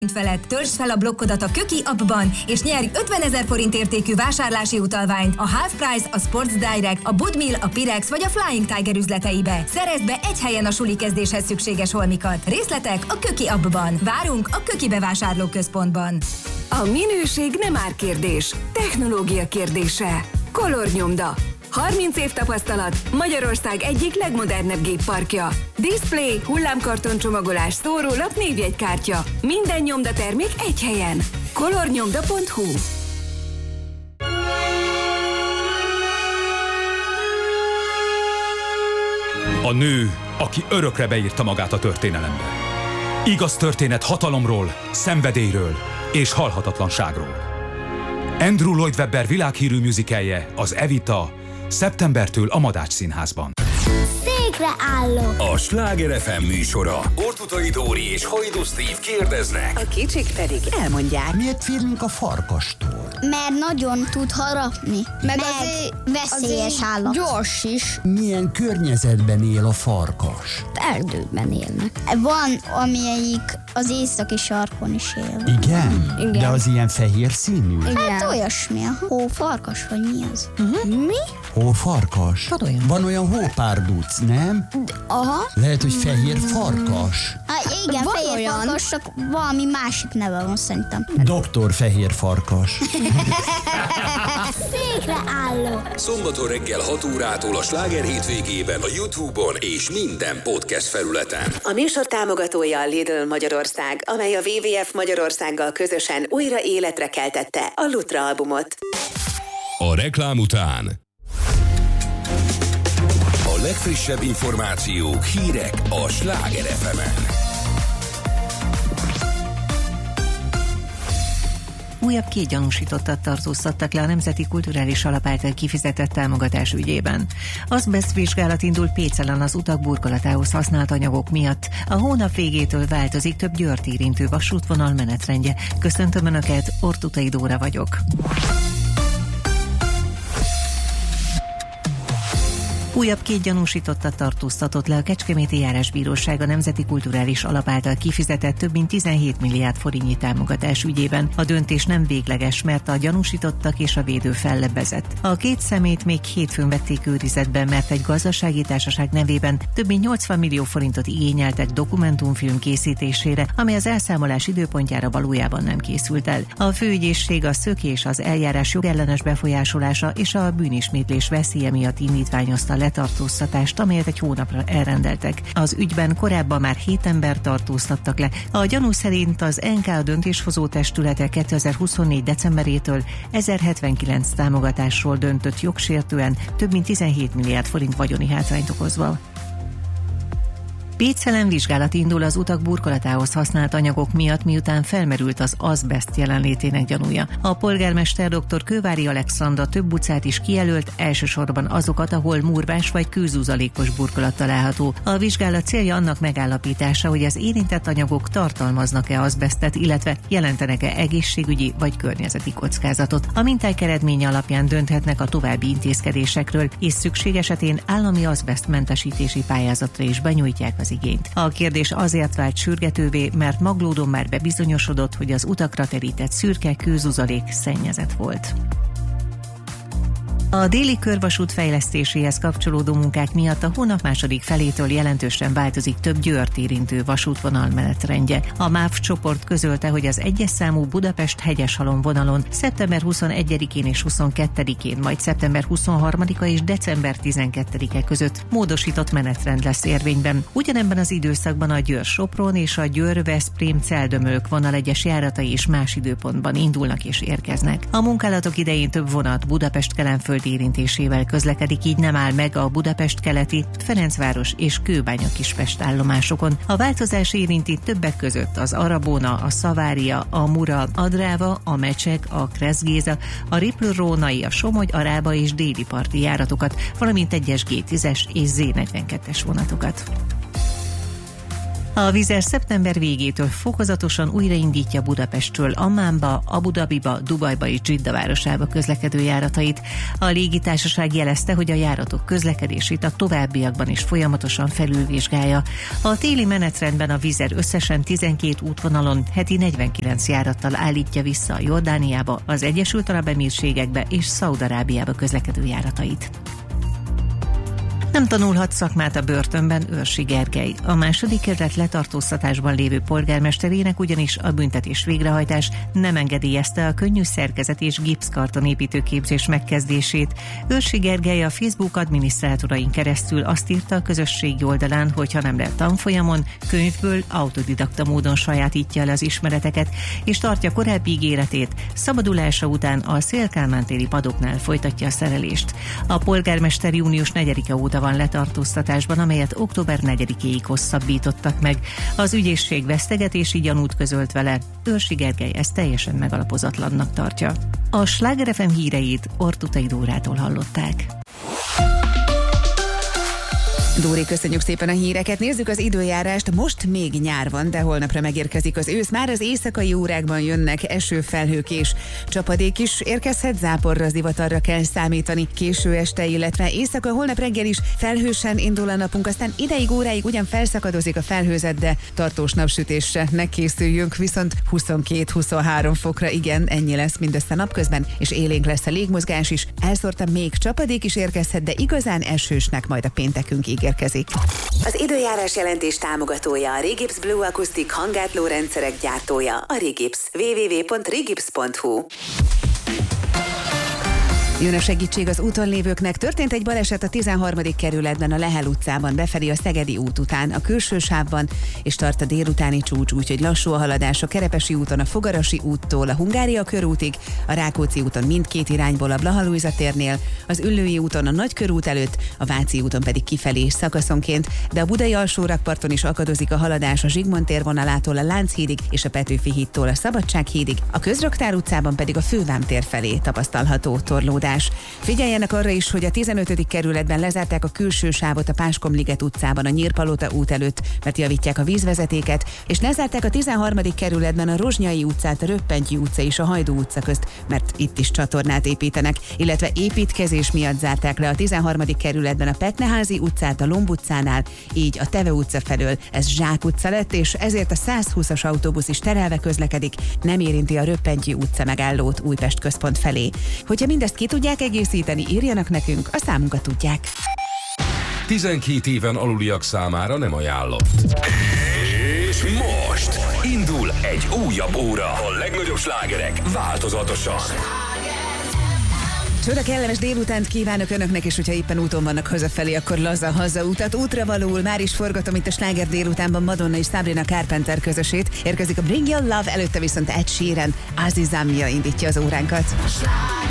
felett. Töltsd fel a blokkodat a Köki appban, és nyerj 50 000 forint értékű vásárlási utalványt a Half Price, a Sports Direct, a Budmill, a Pirex vagy a Flying Tiger üzleteibe. Szerezd be egy helyen a suli kezdéshez szükséges holmikat. Részletek a Köki appban. Várunk a Köki bevásárlóközpontban. A minőség nem árkérdés, technológia kérdése. Color-nyomda. 30 év tapasztalat, Magyarország egyik legmodernebb gépparkja. Display, hullámkarton csomagolás, szórólap, névjegykártya. Minden nyomdatermék egy helyen. colornyomda.hu. A nő, aki örökre beírta magát a történelembe. Igaz történet hatalomról, szenvedélyről és halhatatlanságról. Andrew Lloyd Webber világhírű musicalje, az Evita, szeptembertől a Madách Színházban. Székre állok! A Sláger FM műsora. Orthuthai Dóri és Hajdú Steve kérdeznek. A kicsik pedig elmondják. Miért félünk a farkastól? Mert nagyon tud harapni. Meg veszélyes állat. Gyors is. Milyen környezetben él a farkas? Erdőben élnek. Van, amelyik az északi sarkon is él. Igen? Igen. De az ilyen fehér színű? Igen. Hát olyasmi, a hófarkas, vagy mi az? Mi? Hófarkas? Van olyan hópárduc, nem? Aha. Lehet, hogy fehér farkas. Hát igen, van fehér olyan. Farkas, csak valami másik neve van szerintem. Doktor fehér farkas. Székre állok! Szombaton reggel 6 órától a Sláger hétvégében a YouTube-on és minden podcast felületen. A műsor támogatója a Lidl Magyarország, amely a WWF Magyarországgal közösen újra életre keltette a Lutra albumot. A reklám után a legfrissebb információk, hírek a Sláger FM-en. Újabb 2 gyanúsítottat tartóztattak le a Nemzeti Kulturális Alap által kifizetett támogatás ügyében. Azbeszt vizsgálat indul Pécelen az utak burkolatához használt anyagok miatt. A hónap végétől változik több Győrt érintő vasútvonal menetrendje. Köszöntöm Önöket, Orthuthai Dóra vagyok. Újabb 2 gyanúsítottat tartóztatott le a Kecskeméti Járásbíróság a Nemzeti Kulturális Alap által kifizetett több mint 17 milliárd forintnyi támogatás ügyében. A döntés nem végleges, mert a gyanúsítottak és a védő fellebbezett. A 2 személyt még hétfőn vették őrizetben, mert egy gazdasági társaság nevében több mint 80 millió forintot igényeltek dokumentumfilm készítésére, amely az elszámolás időpontjára valójában nem készült el. A főügyészség a szökés, az eljárás jogellenes befolyásolása és a bűnismétlés veszélye miatt indítványozta letartóztatást, amelyet egy hónapra elrendeltek. Az ügyben korábban már 7 ember tartóztattak le. A gyanú szerint az NK döntéshozó testülete 2024. decemberétől 1079 támogatásról döntött jogsértően, több mint 17 milliárd forint vagyoni hátrányt okozva. Pécelen vizsgálat indul az utak burkolatához használt anyagok miatt, miután felmerült az azbeszt jelenlétének gyanúja. A polgármester dr. Kővári Alexandra több utcát is kijelölt, elsősorban azokat, ahol murvás vagy kőzuzalékos burkolat található. A vizsgálat célja annak megállapítása, hogy az érintett anyagok tartalmaznak-e azbesztet, illetve jelentenek-e egészségügyi vagy környezeti kockázatot. A minták eredménye alapján dönthetnek a további intézkedésekről, és szükség esetén állami azbesztmentesítési pályázatra is benyújtják az igényt. A kérdés azért vált sürgetővé, mert Maglódon már bebizonyosodott, hogy az utakra terített szürke kőzuzalék szennyezett volt. A déli körvasút fejlesztéséhez kapcsolódó munkák miatt a hónap második felétől jelentősen változik több Győrt érintő vasútvonal menetrendje. A MÁV csoport közölte, hogy az 1-es számú Budapest-Hegyeshalom vonalon szeptember 21-én és 22-én, majd szeptember 23-a és december 12-e között módosított menetrend lesz érvényben. Ugyanebben az időszakban a Győr-Sopron és a Győr-Veszprém-Celdömölk vonal egyes járatai is más időpontban indulnak és érkeznek. A munkálatok idején több vonat Budapest-Kelenföld érintésével közlekedik, így nem áll meg a Budapest-keleti, Ferencváros és Kőbánya-Kispest állomásokon. A változás érinti többek között az Arabóna, a Szavária, a Mura, a Dráva, a Mecsek, a Kresszgéza, a Ripl-Rónai, a Somogy, a Rába és déli parti járatokat, valamint egyes G10-es és Z42-es vonatokat. A A Wizz szeptember végétől fokozatosan újraindítja Budapestről Ammánba, Abu Dhabiba, Dubajba és Dzsidda városába közlekedő járatait. A légitársaság jelezte, hogy a járatok közlekedését a továbbiakban is folyamatosan felülvizsgálja. A téli menetrendben a Wizz összesen 12 útvonalon heti 49 járattal állítja vissza a Jordániába, az Egyesült Arab Emírségekbe és Szaúd-Arábiába közlekedő járatait. Nem tanulhat szakmát a börtönben Őrsi Gergely. A második kerület letartóztatásban lévő polgármesterének ugyanis a büntetés végrehajtás nem engedélyezte a könnyű szerkezet és gipszkarton építőképzés megkezdését. Őrsi Gergely a Facebook adminisztrátorain keresztül azt írta a közösségi oldalán, hogy ha nem lehet tanfolyamon, könyvből autodidakta módon sajátítja el az ismereteket, és tartja korábbi ígéretét, szabadulása után a Széll-Kálmán téri padoknál folytatja a szerelést. A polgármester június 4-e óta van letartóztatásban, amelyet október 4-éig hosszabbítottak meg. Az ügyészség vesztegetési gyanút közölt vele. Őrsi Gergely ezt teljesen megalapozatlannak tartja. A Sláger FM híreit Ortutai Dórától hallották. Dóri, köszönjük szépen a híreket. Nézzük az időjárást. Most még nyár van, de holnapra megérkezik az ősz. Már az éjszakai órákban jönnek esőfelhők és csapadék is. Érkezhet, záporra, zivatarra kell számítani késő este, illetve éjszaka, holnap reggel is felhősen indul a napunk, aztán ideig, óráig ugyan felszakadozik a felhőzet, de tartós napsütésre ne készüljünk, viszont 22-23 fokra, igen, ennyi lesz mindössze napközben, és élénk lesz a légmozgás is. Elszórtan még csapadék is érkezhet, de igazán esősnek majd a péntekünkig érkezik. Az időjárás jelentés támogatója a Regips Blue Acoustic hanggátló rendszerek gyártója, a Regips. www.regips.hu. Jön a segítség az úton lévőknek. Történt egy baleset a 13. kerületben, a Lehel utcában, befelé a Szegedi út után, a külső sávban, és tart a délutáni csúcs, úgyhogy lassú a haladás a Kerepesi úton, a Fogarasi úttól, a Hungária körútig, a Rákóczi úton mindkét irányból, a Blaha Lujza térnél, az Üllői úton a Nagykörút előtt, a Váci úton pedig kifelé szakaszonként, de a Budai alsórakparton is akadozik a haladás a Zsigmond tér vonalától a Lánchídig és a Petőfi hídtól a Szabadsághídig, a Közraktár utcában pedig a Fővám tér felé tapasztalható torlódás. Figyeljenek arra is, hogy a 15. kerületben lezárták a külső sávot a Páskomliget utcában a Nyírpalota út előtt, mert javítják a vízvezetéket, és lezárták a 13. kerületben a Rozsnyai utcát, a Röppentyű utca és a Hajdú utca közt, mert itt is csatornát építenek, illetve építkezés miatt zárták le a 13. kerületben a Petneházi utcát a Lomb utcánál, így a Teve utca felől ez Zsák utca lett, és ezért a 120-as autóbusz is terelve közlekedik, nem érinti a Röppentyű utca megállót Újpest központ felé. Hogyha mindezt ki tudják egészíteni, írjanak nekünk, a számunkat tudják. 12 éven aluliak számára nem ajánlott. És most indul egy újabb óra. A legnagyobb slágerek változatosan. Csoda kellemes délutánt kívánok önöknek, és hogyha éppen úton vannak hazafelé, akkor laza hazautat. Útravalóul már is forgatom itt a Sláger délutánban Madonna és Sabrina Carpenter közösét. Érkezik a Bring Your Love, előtte viszont Ed Sheeran, Azizamia indítja az óránkat.